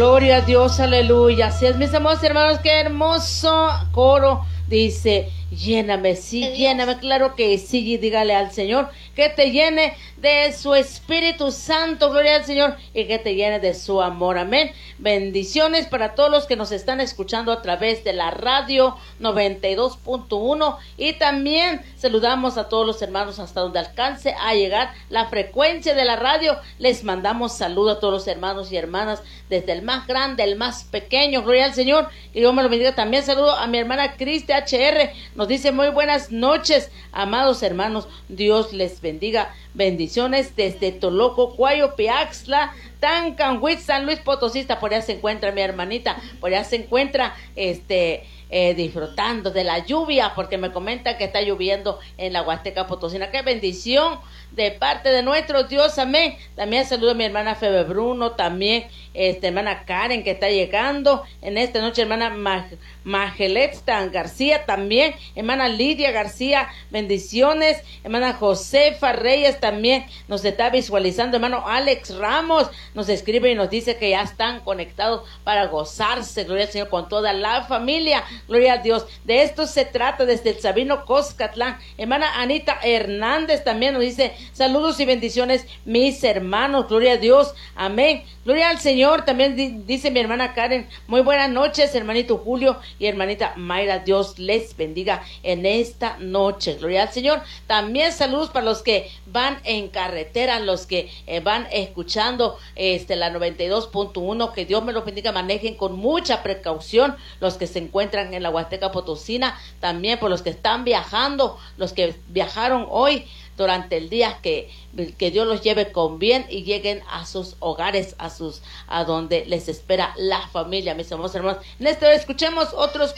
Gloria a Dios, aleluya. Así es, mis amados hermanos, qué hermoso coro. Dice, lléname, sí, lléname, claro que sí, dígale al Señor que te llene de su Espíritu Santo, gloria al Señor, y que te llene de su amor, amén. Bendiciones para todos los que nos están escuchando a través de la radio 92.1 y también saludamos a todos los hermanos hasta donde alcance a llegar la frecuencia de la radio. Les mandamos saludo a todos los hermanos y hermanas, desde el más grande, el más pequeño, gloria al Señor, y Dios me lo bendiga. También saludo a mi hermana Cristi HR, nos dice muy buenas noches, amados hermanos, Dios les bendiga. Bendiciones desde Toloco, Cuayo, Piaxtla, Tancanhuitz, San Luis Potosí. Por allá se encuentra mi hermanita, por allá se encuentra disfrutando de la lluvia, porque me comenta que está lloviendo en la Huasteca Potosina. Qué bendición de parte de nuestro Dios, amén. También saludo a mi hermana Febe Bruno, también hermana Karen que está llegando en esta noche, hermana Majeletstan García, también hermana Lidia García, bendiciones, hermana Josefa Reyes también nos está visualizando, hermano Alex Ramos nos escribe y nos dice que ya están conectados para gozarse, gloria al Señor, con toda la familia, gloria a Dios. De esto se trata desde el Sabino Coscatlán. Hermana Anita Hernández también nos dice saludos y bendiciones, mis hermanos, gloria a Dios, amén, gloria al Señor. También dice mi hermana Karen, muy buenas noches, hermanito Julio y hermanita Mayra, Dios les bendiga en esta noche, gloria al Señor. También saludos para los que van en carretera, los que van escuchando la 92.1, que Dios me los bendiga, manejen con mucha precaución, los que se encuentran en la Huasteca Potosina, también por los que están viajando, los que viajaron hoy durante el día, que Dios los lleve con bien y lleguen a sus hogares, a donde les espera la familia, mis amados hermanos. En esta hora escuchemos otros